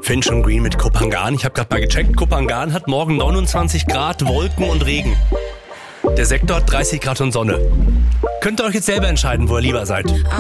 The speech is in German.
Finch und Green mit Kopangan. Ich habe gerade mal gecheckt, Kopangan hat morgen 29 Grad, Wolken und Regen. Der Sektor hat 30 Grad und Sonne. Könnt ihr euch jetzt selber entscheiden, wo ihr lieber seid.